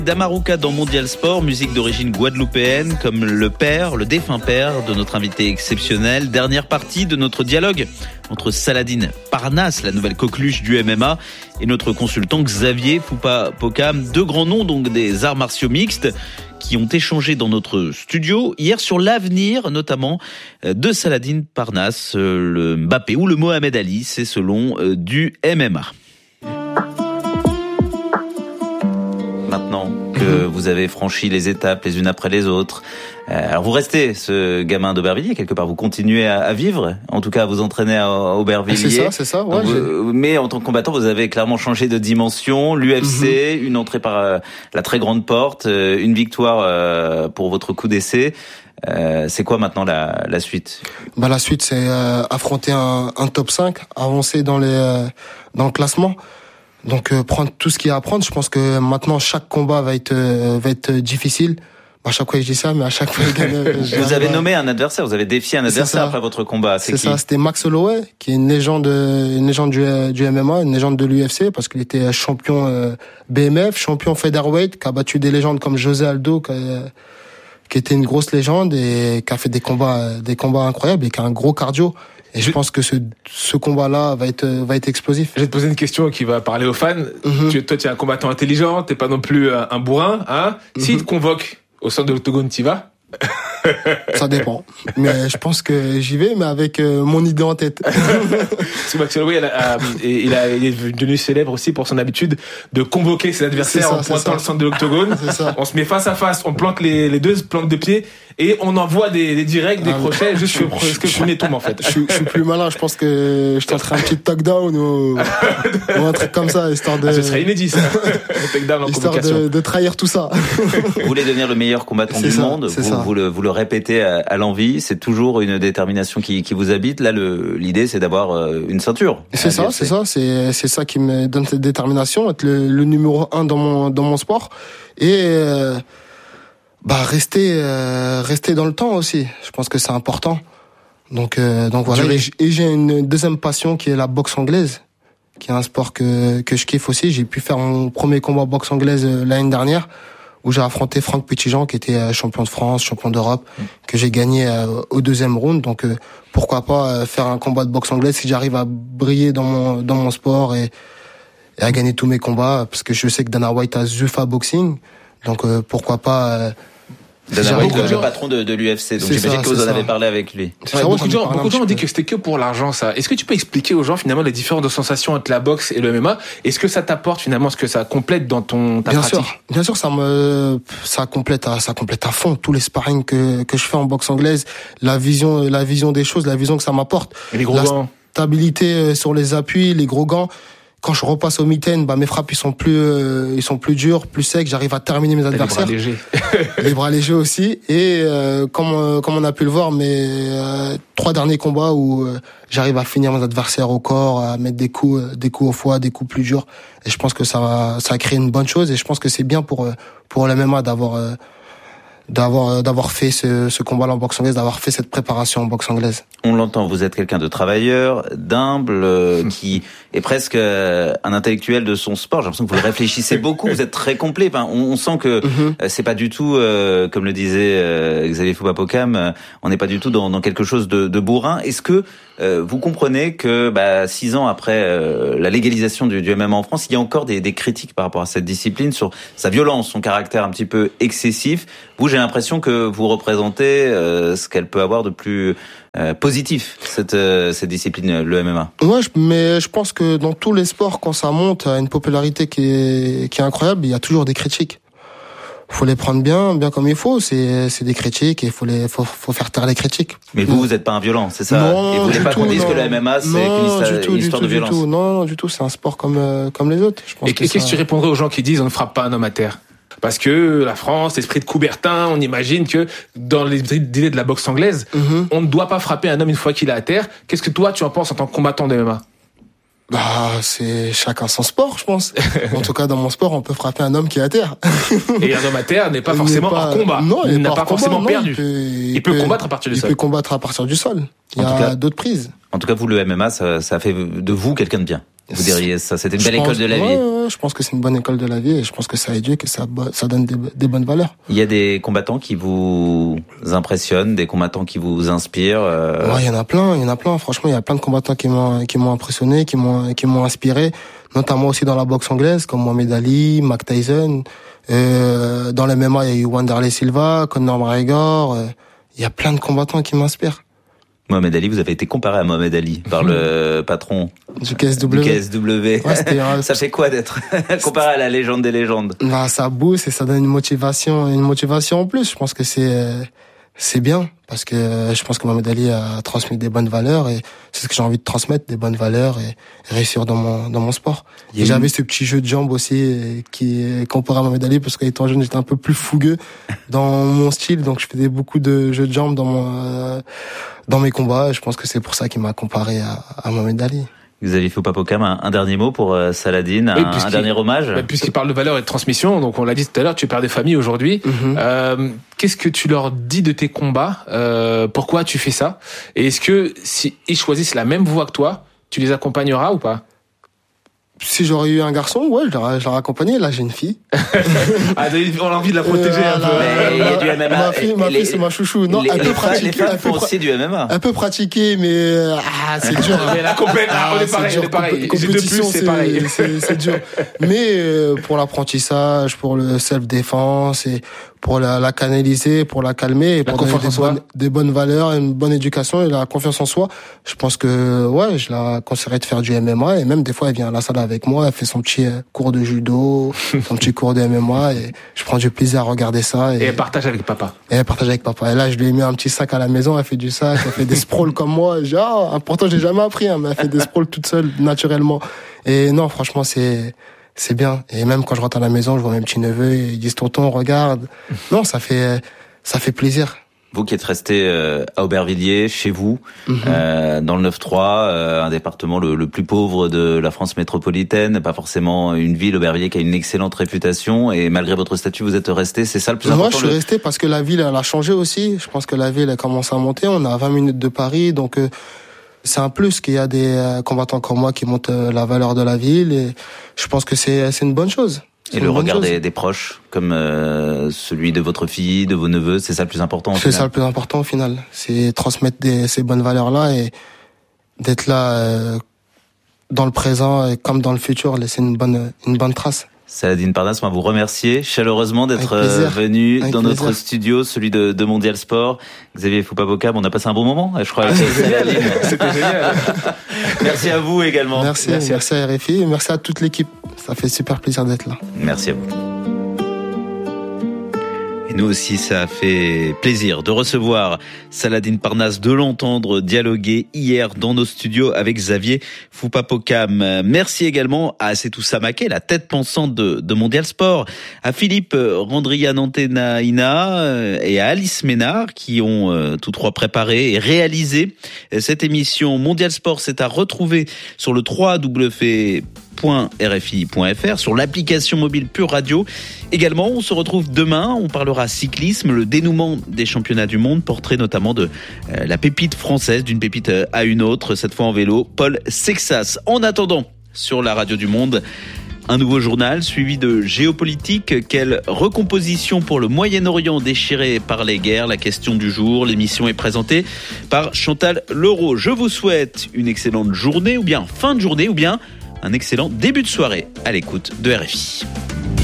Damaruka dans Mondial Sport, musique d'origine guadeloupéenne, comme le défunt père de notre invité exceptionnel. Dernière partie de notre dialogue entre Saladin Parnasse, la nouvelle coqueluche du MMA, et notre consultant Xavier Foupa-Pokam, deux grands noms donc des arts martiaux mixtes qui ont échangé dans notre studio hier sur l'avenir notamment de Saladin Parnasse, le Mbappé ou le Mohamed Ali, c'est selon du MMA. Maintenant que vous avez franchi les étapes les unes après les autres, alors vous restez ce gamin d'Aubervilliers, quelque part vous continuez à vivre, en tout cas à vous entraîner à Aubervilliers. C'est ça, ouais. Mais en tant que combattant, vous avez clairement changé de dimension, l'UFC, une entrée par la très grande porte, une victoire pour votre coup d'essai. C'est quoi maintenant la suite ? La suite, c'est affronter un top 5, avancer dans le classement. Donc prendre tout ce qu'il y a à prendre. Je pense que maintenant chaque combat va être difficile. À chaque fois je dis ça, mais à chaque fois vous avez nommé un adversaire, vous avez défié un adversaire après votre combat. C'est qui ? C'était Max Holloway, qui est une légende du MMA, une légende de l'UFC, parce qu'il était champion BMF, champion featherweight, qui a battu des légendes comme José Aldo, qui était une grosse légende et qui a fait des combats incroyables et qui a un gros cardio. Et je pense que ce combat-là va être explosif. Je vais te poser une question qui va parler aux fans. Toi, tu es un combattant intelligent, t'es pas non plus un bourrin, hein. S'il te convoque au centre de l'octogone, t'y vas? Ça dépend. Mais je pense que j'y vais, mais avec mon idée en tête. Parce que Max Holloway, il est devenu célèbre aussi pour son habitude de convoquer ses adversaires en pointant le centre de l'octogone. On se met face à face, on plante les deux plantes de pied et on envoie des directs, des crochets juste ce que le premier tombe en fait. Je suis plus malin, je pense que je tenterai un petit takedown ou un truc comme ça, histoire de... ce serait inédit ça. Takedown en histoire de trahir tout ça. Vous voulez devenir le meilleur combattant du monde, vous le répétez à l'envie, c'est toujours une détermination qui vous habite. Là, l'idée, c'est d'avoir une ceinture. C'est ça qui me donne cette détermination, être le numéro 1 dans mon sport et rester dans le temps aussi. Je pense que c'est important. Donc voilà. Et j'ai une deuxième passion qui est la boxe anglaise, qui est un sport que je kiffe aussi. J'ai pu faire mon premier combat boxe anglaise l'année dernière, où j'ai affronté Franck Petitjean, qui était champion de France, champion d'Europe, que j'ai gagné au deuxième round. Donc pourquoi pas faire un combat de boxe anglaise si j'arrive à briller dans mon sport et à gagner tous mes combats, parce que je sais que Dana White a Zuffa Boxing. Donc pourquoi pas... Dana White, le patron de l'UFC, donc j'imagine que vous en avez parlé avec lui. Beaucoup de gens ont dit que c'était que pour l'argent, ça. Est-ce que tu peux expliquer aux gens finalement les différentes sensations entre la boxe et le MMA ? Est-ce que ça t'apporte finalement, ce que ça complète dans ta pratique ? Bien sûr, ça complète à fond tous les sparring que je fais en boxe anglaise, la vision des choses, la vision que ça m'apporte. Et les gros gants. Stabilité sur les appuis, les gros gants. Quand je repasse au mitaine, mes frappes ils sont plus durs, plus secs, j'arrive à terminer mes adversaires. Les bras légers. Les bras légers aussi. Et comme on a pu le voir, mes 3 derniers combats où j'arrive à finir mes adversaires au corps, à mettre des coups au foie, des coups plus durs. Et je pense que ça a créé une bonne chose. Et je pense que c'est bien pour le MMA d'avoir fait ce combat-là en boxe anglaise, d'avoir fait cette préparation en boxe anglaise. On l'entend, vous êtes quelqu'un de travailleur, d'humble, qui est presque un intellectuel de son sport. J'ai l'impression que vous le réfléchissez beaucoup, vous êtes très complet. Enfin, on sent que c'est pas du tout, comme le disait Xavier Foupa-Pokam, on n'est pas du tout dans quelque chose de bourrin. Est-ce que vous comprenez que 6 ans après la légalisation du MMA en France, il y a encore des critiques par rapport à cette discipline, sur sa violence, son caractère un petit peu excessif. Vous, j'ai l'impression que vous représentez ce qu'elle peut avoir de plus positif, cette discipline, le MMA. Ouais, mais je pense que dans tous les sports, quand ça monte à une popularité qui est incroyable, il y a toujours des critiques. Faut les prendre bien comme il faut. C'est des critiques et faut faire taire les critiques. Mais vous êtes pas un violent, c'est ça? Non, et vous voulez pas qu'on dise que le MMA c'est une histoire de violence? Non, du tout. C'est un sport comme les autres. Je pense et qu'est-ce que tu répondrais aux gens qui disent on ne frappe pas un homme à terre? Parce que la France, l'esprit de Coubertin, on imagine que dans l'idée de la boxe anglaise, on ne doit pas frapper un homme une fois qu'il est à terre. Qu'est-ce que toi, tu en penses en tant que combattant de MMA? C'est chacun son sport, je pense. En tout cas, dans mon sport, on peut frapper un homme qui est à terre. Et un homme à terre n'est pas forcément hors combat. Non, il n'a pas forcément perdu. Il peut combattre à partir du sol. Il peut combattre à partir du sol. Il y a d'autres prises. En tout cas, vous, le MMA, ça fait de vous quelqu'un de bien. Vous diriez ça, c'était une belle école de la vie. Ouais, je pense que c'est une bonne école de la vie et je pense que ça éduque et ça donne des bonnes valeurs. Il y a des combattants qui vous impressionnent, des combattants qui vous inspirent. Ouais, il y en a plein. Franchement, il y a plein de combattants qui m'ont impressionné, qui m'ont inspiré, notamment aussi dans la boxe anglaise, comme Mohamed Ali, Mike Tyson. Dans le MMA, il y a eu Wanderlei Silva, Conor McGregor. Il y a plein de combattants qui m'inspirent. Mohamed Ali, vous avez été comparé à Mohamed Ali par le patron du KSW. Ouais, ça fait quoi d'être comparé à la légende des légendes? Bah, ça booste et ça donne une motivation en plus. Je pense que c'est bien parce que je pense que Mohamed Ali a transmis des bonnes valeurs et c'est ce que j'ai envie de transmettre, des bonnes valeurs et réussir dans mon sport. Et j'avais ce petit jeu de jambes aussi qui est comparé à Mohamed Ali parce qu'étant jeune, j'étais un peu plus fougueux dans mon style, donc je faisais beaucoup de jeux de jambes dans mes combats et je pense que c'est pour ça qu'il m'a comparé à Mohamed Ali. Xavier Foupapokam, un dernier mot pour Saladin, un dernier hommage. Puisqu'il parle de valeurs et de transmission, donc on l'a dit tout à l'heure, tu es père de famille aujourd'hui. Qu'est-ce que tu leur dis de tes combats? Pourquoi tu fais ça? Et est-ce que si ils choisissent la même voie que toi, tu les accompagneras ou pas? Si j'aurais eu un garçon, ouais, je l'aurais accompagné. Là, j'ai une fille. On a envie de la protéger un peu. Mais il y a du MMA. Ma fille, c'est ma chouchou. Non, elle peut pratiquer. Les femmes font aussi du MMA. Elle peut pratiquer, mais c'est dur. Mais la on est pareil. Compétition, c'est pareil. C'est dur. Mais pour l'apprentissage, pour le self-défense et pour la canaliser, pour la calmer et pour donner des bonnes valeurs, une bonne éducation et la confiance en soi. Je pense que, ouais, je la conseillerais de faire du MMA et même des fois, elle vient à la salle avec moi, elle fait son petit cours de judo, son petit cours de MMA et je prends du plaisir à regarder ça. Et elle partage avec papa. Et là, je lui ai mis un petit sac à la maison, elle fait du sac, elle fait des sprawls comme moi. Pourtant, je l'ai jamais appris, mais elle fait des sprawls toute seule, naturellement. Et non, franchement, c'est bien. Et même quand je rentre à la maison, je vois mes petits neveux, ils disent tonton, regarde. Non, ça fait plaisir. Vous qui êtes resté à Aubervilliers, chez vous, dans le 9-3, un département le plus pauvre de la France métropolitaine, pas forcément une ville, Aubervilliers, qui a une excellente réputation, et malgré votre statut, vous êtes resté, c'est ça le plus important? Moi, je suis resté parce que la ville, elle a changé aussi. Je pense que la ville, elle commence à monter. On est à 20 minutes de Paris, donc c'est un plus qu'il y a des combattants comme moi qui montent la valeur de la ville, et je pense que c'est une bonne chose. Et le regard des proches, comme celui de votre fille, de vos neveux, c'est ça le plus important au final? C'est ça le plus important au final. C'est transmettre ces bonnes valeurs-là et d'être là dans le présent et comme dans le futur, laisser une bonne trace. Saladin Parnasse, moi vous remercier chaleureusement d'être venu dans notre studio, celui de Mondial Sport. Xavier Foupapokam, on a passé un bon moment, je crois. C'était génial. Merci à vous également. Merci à RFI et merci à toute l'équipe. Ça fait super plaisir d'être là. Merci à vous. Et nous aussi, ça a fait plaisir de recevoir Saladin Parnasse, de l'entendre dialoguer hier dans nos studios avec Xavier Foupapokam. Merci également à Setou Samaké, la tête pensante de Mondial Sport, à Philippe Randrianantenaina et à Alice Ménard qui ont tous trois préparé et réalisé cette émission. Mondial Sport, c'est à retrouver sur le www.rfi.fr, sur l'application mobile Pure Radio. Également, on se retrouve demain, on parlera cyclisme, le dénouement des championnats du monde, portrait notamment de la pépite française, d'une pépite à une autre, cette fois en vélo, Paul Sexas. En attendant, sur la radio du monde, un nouveau journal suivi de géopolitique. Quelle recomposition pour le Moyen-Orient déchiré par les guerres? La question du jour. L'émission est présentée par Chantal Leroux. Je vous souhaite une excellente journée, ou bien fin de journée, ou bien un excellent début de soirée à l'écoute de RFI.